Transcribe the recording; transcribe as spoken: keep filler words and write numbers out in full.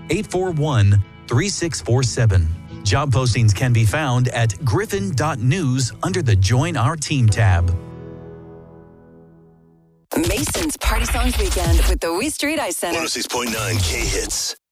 eight four one, three six four seven. Job postings can be found at griffin dot news under the Join Our Team tab. Mason's Party Songs Weekend with the We Street Ice Center. one oh six point nine K Hits.